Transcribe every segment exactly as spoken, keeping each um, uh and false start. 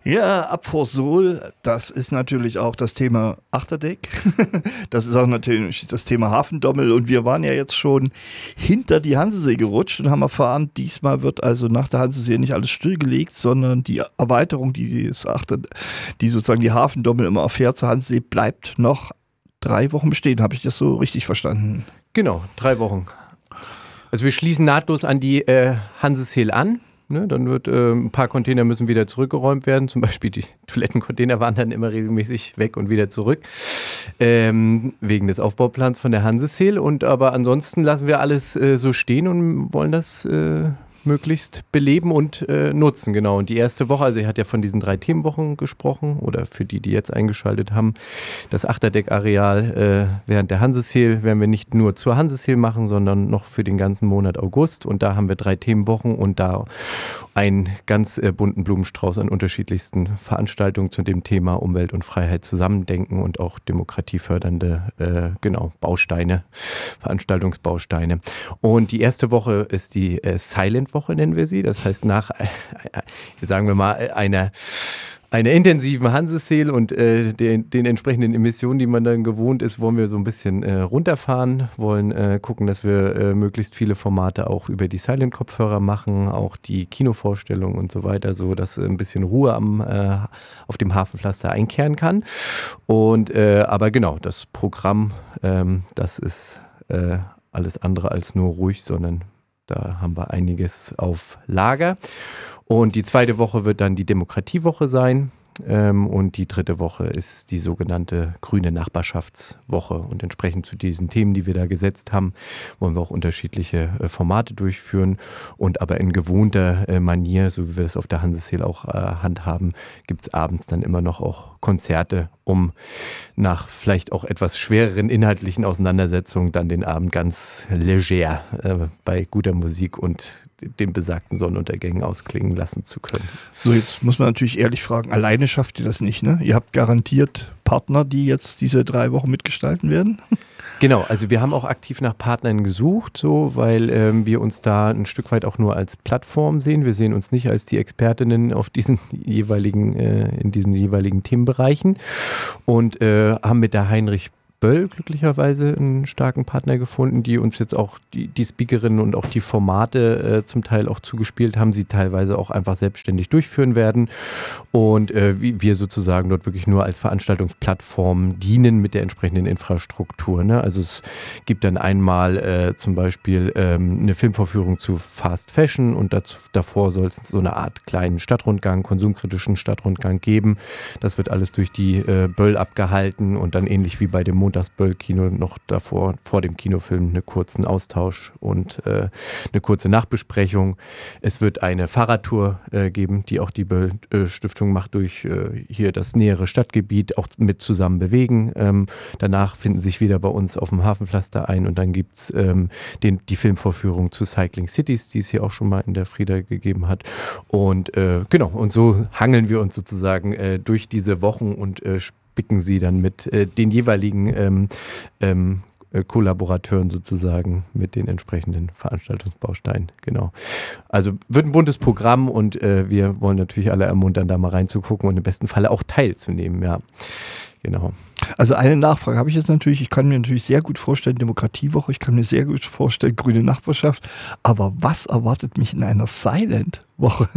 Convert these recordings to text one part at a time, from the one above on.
Ja, ab vor Sol, das ist natürlich auch das Thema Achterdeck. Das ist auch natürlich das Thema Hafendommel. Und wir waren ja jetzt schon hinter die Hansesee gerutscht und haben erfahren, diesmal wird also nach der Hansesee nicht alles stillgelegt, sondern die Erweiterung, die, das Achter, die sozusagen die Hafendommel immer erfährt zur Hansesee, bleibt noch drei Wochen bestehen. Habe ich das so richtig verstanden? Genau, drei Wochen. Also wir schließen nahtlos an die äh, Hanseseel an. Ne, dann wird äh, ein paar Container müssen wieder zurückgeräumt werden. Zum Beispiel die Toilettencontainer waren dann immer regelmäßig weg und wieder zurück. Ähm, wegen des Aufbauplans von der Hanseseel. Und aber ansonsten lassen wir alles äh, so stehen und wollen das äh, möglichst beleben und äh, nutzen. Genau. Und die erste Woche, also er hat ja von diesen drei Themenwochen gesprochen, oder für die, die jetzt eingeschaltet haben, das Achterdeckareal äh, während der Hanseseel werden wir nicht nur zur Hanseseel machen, sondern noch für den ganzen Monat August. Und da haben wir drei Themenwochen und da einen ganz äh, bunten Blumenstrauß an unterschiedlichsten Veranstaltungen zu dem Thema Umwelt und Freiheit zusammendenken und auch demokratiefördernde äh, genau, Bausteine, Veranstaltungsbausteine. Und die erste Woche ist die äh, Silent Woche, nennen wir sie. Das heißt, nach, äh, sagen wir mal, einer, einer intensiven Hanseseel und äh, den, den entsprechenden Emissionen, die man dann gewohnt ist, wollen wir so ein bisschen äh, runterfahren, wollen äh, gucken, dass wir äh, möglichst viele Formate auch über die Silent-Kopfhörer machen, auch die Kinovorstellungen und so weiter, so dass ein bisschen Ruhe am, äh, auf dem Hafenpflaster einkehren kann. Und äh, aber genau, das Programm, ähm, das ist äh, alles andere als nur ruhig, sondern da haben wir einiges auf Lager. Und die zweite Woche wird dann die Demokratiewoche sein. Ähm, und die dritte Woche ist die sogenannte grüne Nachbarschaftswoche. Und entsprechend zu diesen Themen, die wir da gesetzt haben, wollen wir auch unterschiedliche äh, Formate durchführen. Und aber in gewohnter äh, Manier, so wie wir das auf der Hanseseel auch äh, handhaben, gibt es abends dann immer noch auch Konzerte, um nach vielleicht auch etwas schwereren inhaltlichen Auseinandersetzungen dann den Abend ganz leger äh, bei guter Musik und den besagten Sonnenuntergängen ausklingen lassen zu können. So, jetzt muss man natürlich ehrlich fragen, alleine schafft ihr das nicht, ne? Ihr habt garantiert Partner, die jetzt diese drei Wochen mitgestalten werden? Genau, also wir haben auch aktiv nach Partnern gesucht, so, weil ähm, wir uns da ein Stück weit auch nur als Plattform sehen. Wir sehen uns nicht als die Expertinnen auf diesen jeweiligen, äh, in diesen jeweiligen Themenbereichen und äh, haben mit der Heinrich Böll glücklicherweise einen starken Partner gefunden, die uns jetzt auch die, die Speakerinnen und auch die Formate äh, zum Teil auch zugespielt haben, sie teilweise auch einfach selbstständig durchführen werden und äh, wie wir sozusagen dort wirklich nur als Veranstaltungsplattform dienen mit der entsprechenden Infrastruktur. Ne? Also es gibt dann einmal äh, zum Beispiel ähm, eine Filmvorführung zu Fast Fashion und dazu, davor soll es so eine Art kleinen Stadtrundgang, konsumkritischen Stadtrundgang geben. Das wird alles durch die äh, Böll abgehalten und dann ähnlich wie bei dem Montagsböll-Kino noch davor, vor dem Kinofilm, einen kurzen Austausch und äh, eine kurze Nachbesprechung. Es wird eine Fahrradtour äh, geben, die auch die Böll-Stiftung macht durch äh, hier das nähere Stadtgebiet, auch mit zusammen bewegen. Ähm, danach finden sich wieder bei uns auf dem Hafenpflaster ein und dann gibt es ähm, die Filmvorführung zu Cycling Cities, die es hier auch schon mal in der Frieda gegeben hat. Und äh, genau, und so hangeln wir uns sozusagen äh, durch diese Wochen und äh, spicken sie dann mit äh, den jeweiligen ähm, ähm, äh, Kollaborateuren sozusagen mit den entsprechenden Veranstaltungsbausteinen. Genau. Also wird ein buntes Programm und äh, wir wollen natürlich alle ermuntern, da mal reinzugucken und im besten Falle auch teilzunehmen. Ja, genau. Also eine Nachfrage habe ich jetzt natürlich, ich kann mir natürlich sehr gut vorstellen, Demokratiewoche, ich kann mir sehr gut vorstellen, grüne Nachbarschaft, aber was erwartet mich in einer Silent-Woche?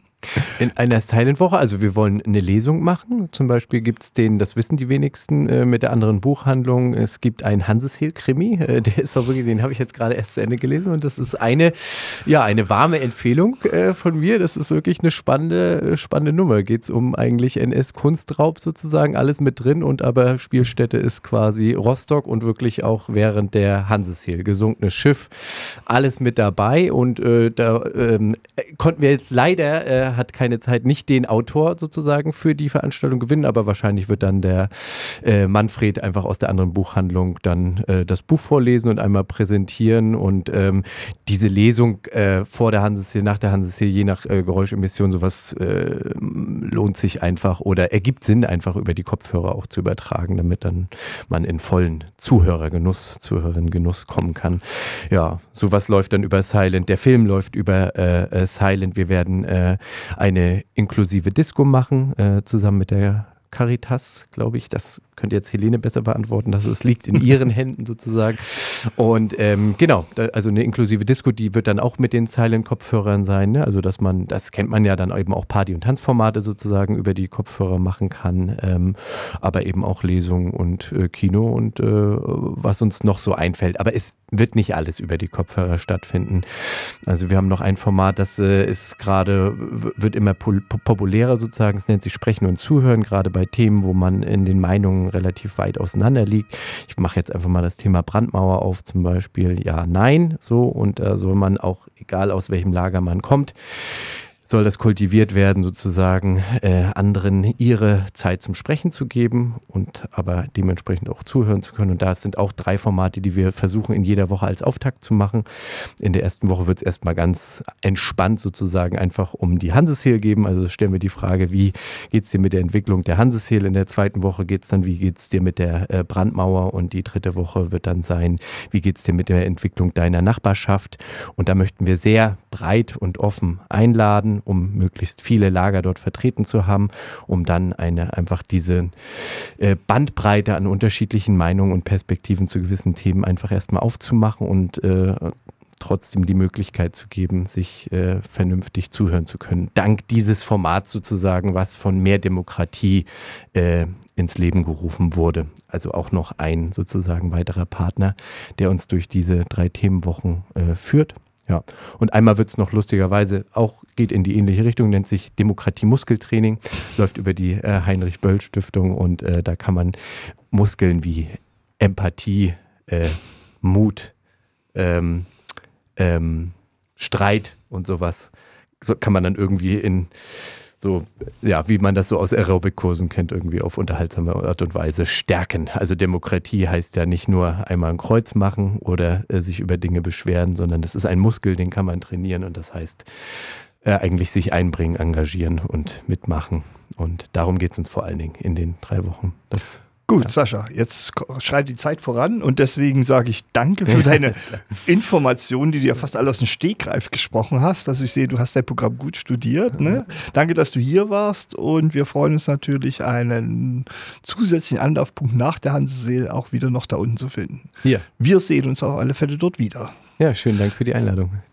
In einer Silent-Woche, also wir wollen eine Lesung machen. Zum Beispiel gibt es den, das wissen die wenigsten, äh, mit der anderen Buchhandlung. Es gibt einen Hanseseel-Krimi, äh, der ist auch wirklich, den habe ich jetzt gerade erst zu Ende gelesen und das ist eine, ja, eine warme Empfehlung äh, von mir. Das ist wirklich eine spannende, spannende Nummer. Geht es um eigentlich N S-Kunstraub sozusagen, alles mit drin und aber Spielstätte ist quasi Rostock und wirklich auch während der Hanseseel. Gesunkenes Schiff, alles mit dabei und äh, da ähm, konnten wir jetzt leider äh, hat keine Zeit, nicht den Autor sozusagen für die Veranstaltung gewinnen, aber wahrscheinlich wird dann der äh, Manfred einfach aus der anderen Buchhandlung dann äh, das Buch vorlesen und einmal präsentieren und ähm, diese Lesung äh, vor der Hanseseel, nach der Hanseseel, je nach äh, Geräuschemission, sowas äh, lohnt sich einfach oder ergibt Sinn, einfach über die Kopfhörer auch zu übertragen, damit dann man in vollen Zuhörergenuss, Zuhörerinnengenuss kommen kann. Ja, sowas läuft dann über Silent. Der Film läuft über äh, Silent. Wir werden äh, eine inklusive Disco machen, äh, zusammen mit der Caritas, glaube ich. Das könnte jetzt Helene besser beantworten. Das ist, liegt in ihren Händen sozusagen. Und ähm, genau, da, also eine inklusive Disco, die wird dann auch mit den Silent-Kopfhörern sein. Ne? Also dass man, das kennt man ja dann eben auch Party- und Tanzformate sozusagen über die Kopfhörer machen kann. Ähm, aber eben auch Lesungen und äh, Kino und äh, was uns noch so einfällt. Aber es wird nicht alles über die Kopfhörer stattfinden. Also wir haben noch ein Format, das äh, ist gerade, wird immer pol- populärer sozusagen. Es nennt sich Sprechen und Zuhören, gerade bei Themen, wo man in den Meinungen relativ weit auseinander liegt. Ich mache jetzt einfach mal das Thema Brandmauer auf, zum Beispiel ja, nein, so, und da soll man auch, egal aus welchem Lager man kommt, soll das kultiviert werden, sozusagen äh, anderen ihre Zeit zum Sprechen zu geben und aber dementsprechend auch zuhören zu können. Und da sind auch drei Formate, die wir versuchen in jeder Woche als Auftakt zu machen. In der ersten Woche wird es erstmal ganz entspannt sozusagen einfach um die Hanseshehl geben. Also stellen wir die Frage, wie geht es dir mit der Entwicklung der Hanseshehl? In der zweiten Woche geht es dann, wie geht es dir mit der äh, Brandmauer? Und die dritte Woche wird dann sein, wie geht es dir mit der Entwicklung deiner Nachbarschaft? Und da möchten wir sehr breit und offen einladen, um möglichst viele Lager dort vertreten zu haben, um dann eine einfach diese äh, Bandbreite an unterschiedlichen Meinungen und Perspektiven zu gewissen Themen einfach erstmal aufzumachen und äh, trotzdem die Möglichkeit zu geben, sich äh, vernünftig zuhören zu können. Dank dieses Formats sozusagen, was von mehr Demokratie äh, ins Leben gerufen wurde. Also auch noch ein sozusagen weiterer Partner, der uns durch diese drei Themenwochen äh, führt. Ja, und einmal wird es noch lustigerweise auch, geht in die ähnliche Richtung, nennt sich Demokratie-Muskeltraining, läuft über die äh, Heinrich-Böll-Stiftung und äh, da kann man Muskeln wie Empathie, äh, Mut, ähm, ähm, Streit und sowas, so kann man dann irgendwie in so, ja, wie man das so aus Aerobic-Kursen kennt, irgendwie auf unterhaltsame Art und Weise stärken. Also Demokratie heißt ja nicht nur einmal ein Kreuz machen oder äh, sich über Dinge beschweren, sondern das ist ein Muskel, den kann man trainieren und das heißt äh, eigentlich sich einbringen, engagieren und mitmachen. Und darum geht es uns vor allen Dingen in den drei Wochen. Das Gut, ja. Sascha, jetzt schreitet die Zeit voran und deswegen sage ich danke für deine Informationen, die du ja fast alle aus dem Stegreif gesprochen hast. Also ich sehe, du hast dein Programm gut studiert. Ne? Danke, dass du hier warst und wir freuen uns natürlich, einen zusätzlichen Anlaufpunkt nach der Hanseshehl auch wieder noch da unten zu finden. Ja. Wir sehen uns auf alle Fälle dort wieder. Ja, schönen Dank für die Einladung.